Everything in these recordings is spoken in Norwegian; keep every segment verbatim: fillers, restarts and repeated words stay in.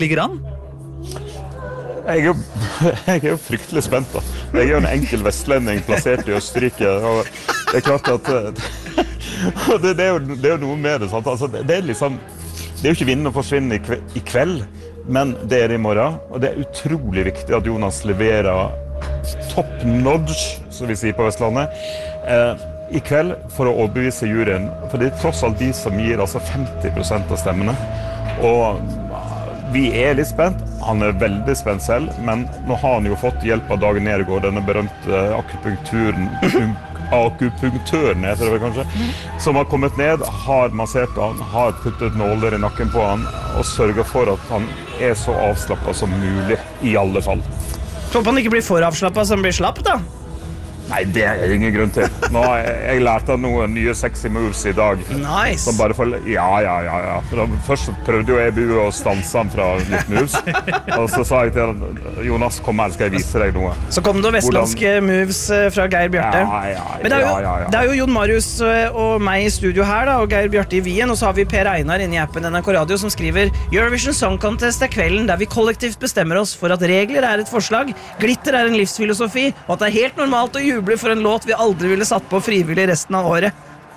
ligger an? Jeg er, jo, jeg er jo fryktelig spent da. Jeg er jo en enkel vestlending plassert i Østerrike, og det er klart at det, det, er, jo, det er jo noe med det, sant? Altså, det, det er liksom, det er jo ikke vinne og forsvinne i kveld, i kveld, men det er det i morgen, og det er utrolig viktig at Jonas leverer top notch, som vi sier på Vestlandet, eh, i kveld for å overbevise juryen, for det er tross alt de som gir altså femti prosent av stemmene, og vi er litt spent. Han er veldig spent selv, men nå har han jo fått hjelp av Dag Nergård, denne berømte akupunkturen, akupunktøren heter det vel kanskje, som har kommet ned, har massert han, har puttet nåler i nakken på han, og sørget for at han er så avslappet som mulig, i alle fall. Håper han ikke blir for avslappet som blir slapp, da. Nei, det er ingen grunn til. Nå har jeg, jeg lært av noen nye sexy moves i dag. Nice. Som bare for, ja, ja, ja, ja. For da, først prøvde jo jeg bu å stanse han fra litt moves. Og så sa jeg til han, Jonas, kom her, skal jeg vise deg noe. Så kom det vestlandske Hvordan... moves fra Geir Bjarte. Ja, ja, ja. Men det er, jo, ja, ja, ja. det er jo Jon Marius og meg i studio her, da, og Geir Bjarte i Wien, og så har vi Per Einar inne i appen N R K Radio som skriver Eurovision Song Contest er kvelden der vi kollektivt bestemmer oss for at regler er et forslag, glitter er en livsfilosofi, og at det er helt normalt å juble for en låt vi aldri ville satt på frivillig resten av året.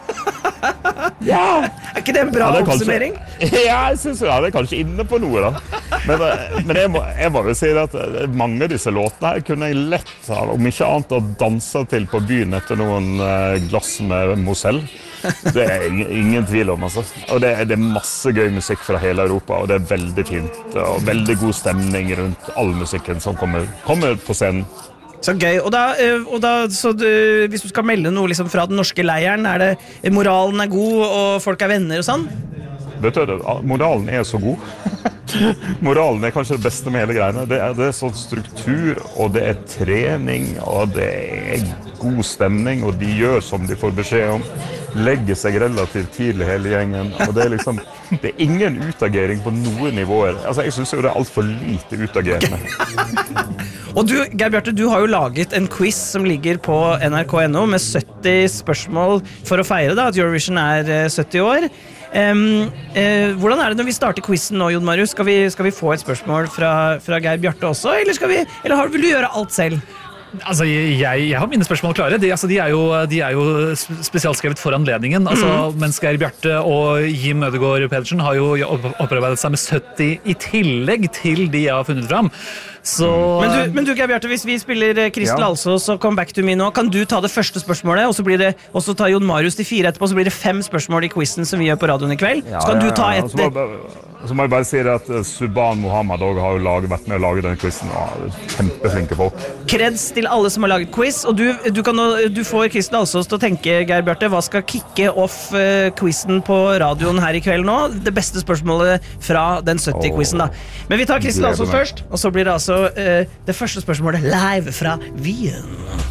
Ja! Er ikke det en bra ja, oppsummering? Kanskje, ja, jeg synes ja, det er kanskje inne på noe da. Men, men jeg, må, jeg må vel si at mange av disse låtene her kunne jeg lett, om ikke annet, å danse til på byen etter noen glass med Moselle. Det er ingen, ingen tvil om, altså. Og det, det er masse gøy musikk fra hele Europa, og det er veldig fint, og veldig god stemning rundt all musikken som kommer, kommer på scenen. Så gøy, og da, og da så du, hvis du skal melde noe liksom fra den norske leiren, er det moralen er god, og folk er venner og sånn? Vet du, moralen er så god. Moralen er kanskje det beste med hele greiene. Det er, det er sånn struktur, og det er trening, og det er god stemning, og de gjør som de får beskjed om. Legger seg relativt tidlig hele gjengen, og det er liksom, det er ingen utagering på noen nivåer. Altså, jeg synes jo det er alt for lite utagerende. Og du, Geir Bjarte, du har jo laget en quiz som ligger på N R K punkt no med sytti spørsmål for å feire da, at Eurovision er sytti år. Um, uh, hvordan er det når vi starter quizen nå, Jon Marius? Skal vi, skal vi få et spørsmål fra, fra Geir Bjarte også, eller, skal vi, eller har, vil du gjøre alt selv? Altså, jeg, jeg har mine spørsmål klare. De, altså, de, er jo, de er jo spesialskrevet for anledningen. Altså, mm. Mens Geir Bjarte og Jim Ødegård Pedersen har jo opparbeidet seg med sytti i tillegg til de jeg har funnet fram. Så... Men du, men du Geir Bjarte, hvis vi spiller Kristel ja. Alsos og Come Back to Me nå, kan du ta det første spørsmålet, og så, blir det, og så tar Jon Marius de fire etterpå, så blir det fem spørsmål i quizen som vi gjør på radioen i kveld. Ja, så kan ja, du ta et... Ja, ja. Så må jeg bare si at Subhan Mohammed også har jo laget, vært med å lage den quizen. Ja, kjempeflinke folk. Kreds til alle som har laget quiz, og du, du, kan, du får Kristel Alsos til å tenke, Geir Bjarte, hva skal kicke off uh, quizen på radioen her i kveld nå? Det beste spørsmålet fra den sytti-quizen da. Men vi tar Kristel Alsos først, og så blir det altså uh, det første spørsmålet live fra Wien.